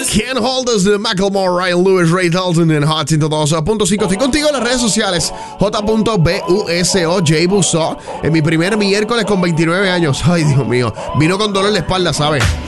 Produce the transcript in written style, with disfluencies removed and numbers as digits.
Can't Hold Us de Macklemore, Ryan Lewis, Ray Dalton en Hot 102.5. Estoy contigo en las redes sociales. J.BUSO, Jay Buso. En mi primer miércoles con 29 años. Ay, Dios mío. Vino con dolor en la espalda, ¿sabes?